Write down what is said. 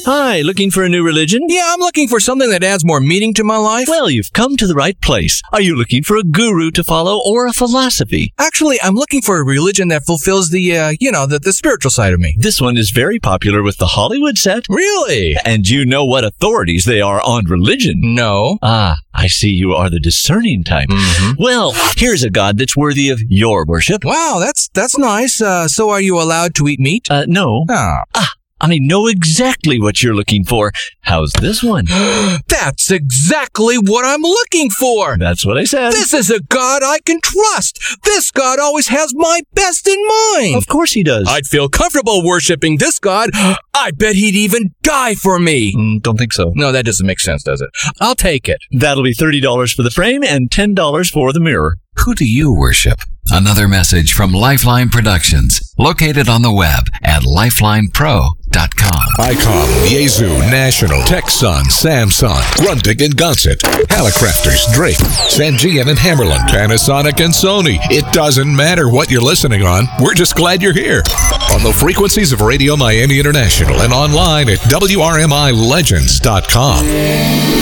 Hi, looking for a new religion? Yeah, I'm looking for something that adds more meaning to my life. Well, you've come to the right place. Are you looking for a guru to follow or a philosophy? Actually, I'm looking for a religion that fulfills the spiritual side of me. This one is very popular with the Hollywood set. Really? And you know what authorities they are on religion? No. Ah, I see you are the discerning type. Mm-hmm. Well, here's a God that's worthy of your worship. Wow, that's nice. So are you allowed to eat meat? No. Ah. I know exactly what you're looking for. How's this one? That's exactly what I'm looking for. That's what I said. This is a God I can trust. This God always has my best in mind. Of course he does. I'd feel comfortable worshiping this God. I bet he'd even die for me. Don't think so. No, that doesn't make sense, does it? I'll take it. That'll be $30 for the frame and $10 for the mirror. Who do you worship? Another message from Lifeline Productions, located on the web at lifelinepro.com. ICOM, Yaesu, National, Texan, Samsung, Grundig and Gonset, Hallicrafters, Drake, Sangean and Hammerland, Panasonic and Sony. It doesn't matter what you're listening on. We're just glad you're here. On the frequencies of Radio Miami International and online at WRMILegends.com.